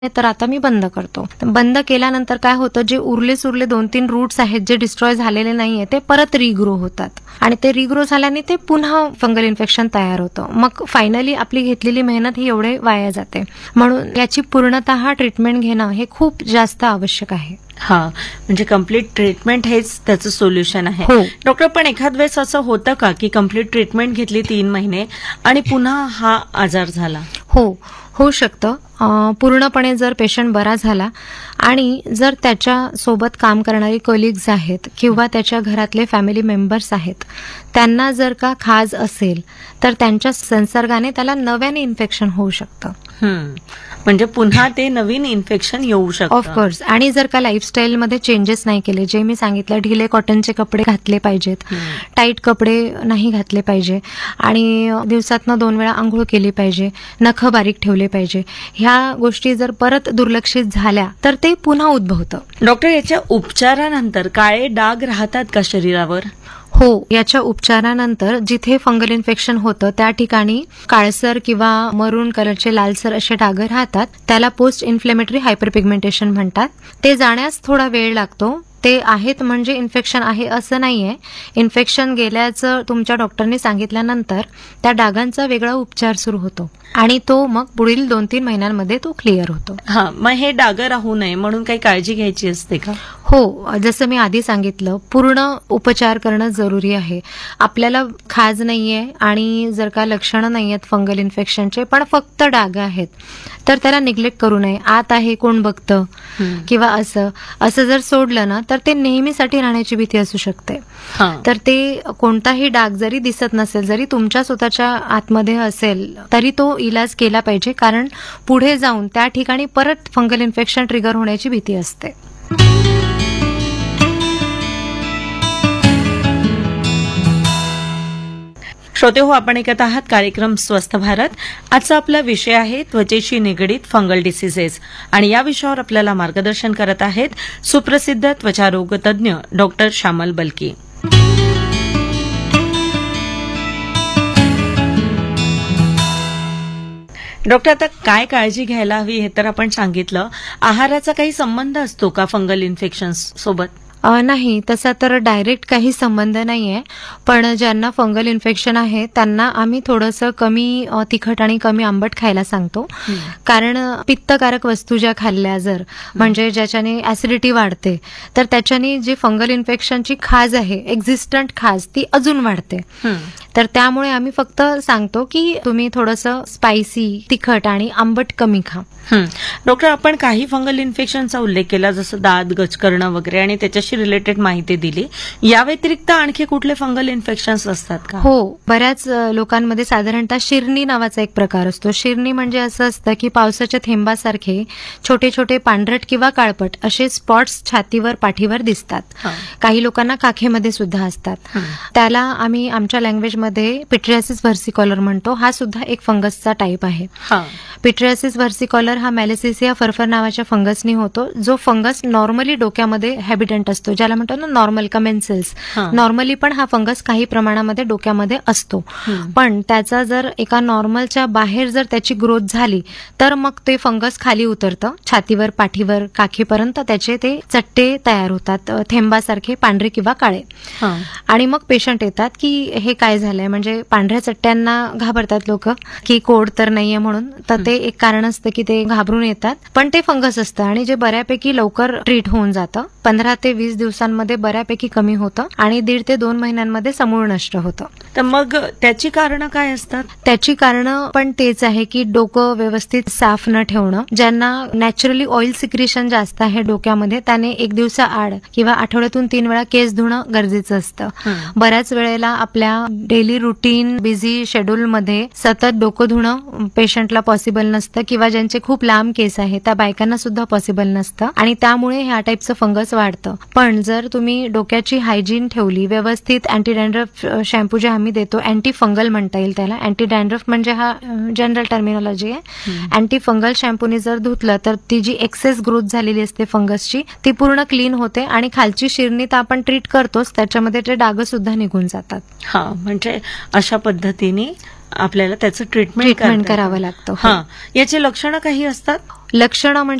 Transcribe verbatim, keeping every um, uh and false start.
तर आता मी बंद करतो. बंद केल्यानंतर काय होतं, जे उरले सुरले दोन तीन रूट्स आहेत जे डिस्ट्रॉय झालेले नाहीये ते परत रिग्रो होतात आणि ते रिग्रो झाल्याने ते पुन्हा फंगल इन्फेक्शन तयार होतं. मग फायनली आपली घेतलेली मेहनत ही एवढे वाया जाते. म्हणून याची पूर्णतः ट्रीटमेंट घेणं हे खूप जास्त आवश्यक आहे. हा, म्हणजे कम्प्लीट ट्रीटमेंट हेच त्याचं सोल्युशन आहे. हो. डॉक्टर, पण एखाद वेळेस असं होतं का की कम्प्लीट ट्रीटमेंट घेतली तीन महिने आणि पुन्हा हा आजार झाला? हो, होऊ शकतं. पूर्णपणे जर पेशंट बरा झाला आणि जर त्याच्या सोबत काम करणारी कलिग्स आहेत किंवा त्याच्या घरातले फॅमिली मेंबर्स आहेत, त्यांना जर का खाज असेल तर त्यांच्या संसर्गाने त्याला नव्याने इन्फेक्शन होऊ शकतं. म्हणजे पुन्हा ते नवीन इन्फेक्शन येऊ शकतं. ऑफकोर्स. आणि जर का लाईफस्टाईलमध्ये चेंजेस नाही केले, जे मी सांगितलं, ढिले कॉटनचे कपडे घातले पाहिजेत, टाईट कपडे नाही घातले पाहिजे आणि दिवसातनं दोन वेळा आंघोळ केली पाहिजे, नख बारीक ठेवले पाहिजे, ह्या गोष्टी जर परत दुर्लक्षित झाल्या तर ते पुन्हा उद्भवतं. डॉक्टर, याच्या उपचारानंतर काळे डाग राहतात का शरीरावर? हो, याच्या उपचारानंतर जिथे फंगल इन्फेक्शन होतं त्या ठिकाणी काळसर किंवा मरून कलरचे लालसर असे डाग राहतात. त्याला पोस्ट इन्फ्लेमेटरी हायपरपिगमेंटेशन म्हणतात. ते जाण्यास थोडा वेळ लागतो. ते आहेत म्हणजे इन्फेक्शन आहे असं नाहीये. इन्फेक्शन गेल्याचं तुमच्या डॉक्टरने सांगितल्यानंतर त्या डागांचा वेगळा उपचार सुरू होतो आणि तो मग पुढील दोन तीन महिन्यांमध्ये तो क्लिअर होतो. हा, मग हे डाग राहू नये म्हणून काही काळजी घ्यायची असते का? हो, जसं मी आधी सांगितलं, पूर्ण उपचार करणं जरुरी आहे. आपल्याला खाज नाहीये आणि जर का लक्षणं नाही आहेत फंगल इन्फेक्शनचे, पण फक्त डाग आहेत, तर त्याला निग्लेक्ट करू नये. आत आहे कोण बघतं किंवा असं असं जर सोडलं ना तर ते नेहमीसाठी राहण्याची भीती असू शकते. तर ते कोणताही डाग जरी दिसत नसेल, जरी तुमच्या स्वतःच्या आतमध्ये असेल, तरी तो इलाज केला पाहिजे, कारण पुढे जाऊन त्या ठिकाणी परत फंगल इन्फेक्शन ट्रिगर होण्याची भीती असते. श्रोते हो, आपण ऐकत आहात कार्यक्रम स्वस्थ भारत. आजचा आपला विषय आहे त्वचेशी निगडीत फंगल डिसीजेस आणि या विषयावर आपल्याला मार्गदर्शन करत आहेत सुप्रसिद्ध त्वचारोग तज्ज्ञ डॉक्टर श्यामल बलकी. डॉक्टर, आता काय काळजी घ्यायला हवी हे तर आपण सांगितलं. आहाराचा काही संबंध असतो का फंगल इन्फेक्शन सोबत? नाही, तसा तर डायरेक्ट काही संबंध नाहीये. पण ज्यांना फंगल इन्फेक्शन आहे त्यांना आम्ही थोडंसं कमी तिखट आणि कमी आंबट खायला सांगतो. कारण पित्तकारक वस्तू ज्या खाल्ल्या जर, म्हणजे ज्याच्याने ऍसिडिटी वाढते, तर त्याच्याने जी फंगल इन्फेक्शनची खाज आहे, एक्झिस्टंट खाज, ती अजून वाढते. तर त्यामुळे आम्ही फक्त सांगतो की तुम्ही थोडंसं स्पायसी, तिखट आणि आंबट कमी खा. डॉक्टर, आपण काही फंगल इन्फेक्शनचा उल्लेख केला, जसं दात गच करणं वगैरे, आणि त्याच्याशी रिलेटेड माहिती दिली. या व्यतिरिक्त आणखी कुठले फंगल इन्फेक्शन्स असतात का? हो, बऱ्याच लोकांमध्ये साधारणतः शिरणी नावाचा एक प्रकार असतो. शिरणी म्हणजे असं असतं की पावसाच्या थेंबासारखे छोटे छोटे पांढरट किंवा काळपट असे स्पॉट्स छातीवर, पाठीवर दिसतात. काही लोकांना काखेमध्ये सुद्धा असतात. त्याला आम्ही आमच्या लँग्वेजमध्ये पिट्रियासिस व्हर्सिकॉलर म्हणतो. हा सुद्धा एक फंगसचा टाईप आहे. पिट्रियासिस व्हर्सिकॉलर हा मॅलेसिसिया फरफर नावाच्या फंगसनी होतो, जो फंगस नॉर्मली डोक्यामध्ये हॅबिटंट असतो, ज्याला म्हणतो ना नॉर्मल कमेन्सेल्स. नॉर्मली पण हा फंगस काही प्रमाणामध्ये डोक्यामध्ये असतो, पण त्याचा जर एका नॉर्मलच्या बाहेर जर त्याची ग्रोथ झाली तर मग ते फंगस खाली उतरतं, छातीवर, पाठीवर, काखेपर्यंत त्याचे ते चट्टे तयार होतात, थेंबासारखे पांढरे किंवा काळे. आणि मग पेशंट येतात की हे काय झालंय, म्हणजे पांढऱ्या चट्ट्यांना घाबरतात लोक की कोड तर नाहीये म्हणून, तर ते एक कारण असतं की ते घाबरून येतात. पण ते फंगस असतं आणि जे बऱ्यापैकी लवकर ट्रीट होऊन जातं. पंधरा ते वीस दिवसांमध्ये बऱ्यापैकी कमी होतं आणि दीड ते दोन महिन्यांमध्ये समूळ नष्ट होतं. तर मग त्याची कारणं काय असतात? त्याची कारणं पण तेच आहे की डोकं व्यवस्थित साफ न ठेवणं. ज्यांना नॅचरली ऑइल सिक्रेशन जास्त आहे डोक्यामध्ये, त्याने एक दिवसाआड किंवा आठवड्यातून तीन वेळा केस धुणं गरजेचं असतं. बऱ्याच वेळेला आपल्या डेली रुटीन बिझी शेड्यूलमध्ये सतत डोकं धुणं पेशंटला पॉसिबल नसतं किंवा ज्यांचे खूप लांब केस आहे त्या बायकांना सुद्धा पॉसिबल नसतं आणि त्यामुळे ह्या टाईपचं फंगस वाढतं. पण जर तुम्ही डोक्याची हायजीन ठेवली, व्यवस्थित अँटी डॅन्ड्रफ शॅम्पू जे आम्ही देतो, अँटी फंगल म्हणता येईल त्याला, अँटी डॅन्ड्रफ म्हणजे हा जनरल टर्मिनॉलॉजी आहे. अँटी फंगल शॅम्पूने जर धुतलं तर ती जी एक्सेस ग्रोथ झालेली असते फंगसची ती पूर्ण क्लीन होते आणि खालची शिरणी तर आपण ट्रीट करतोच, त्याच्यामध्ये ते डाग सुद्धा निघून जातात. हा, म्हणजे अशा पद्धतीने आपल्याला त्याचं ट्रीटमेंट ट्रीटमेंट करावं लागतं. हो. हा, याची लक्षणं काही असतात? लक्षणं म्हणजे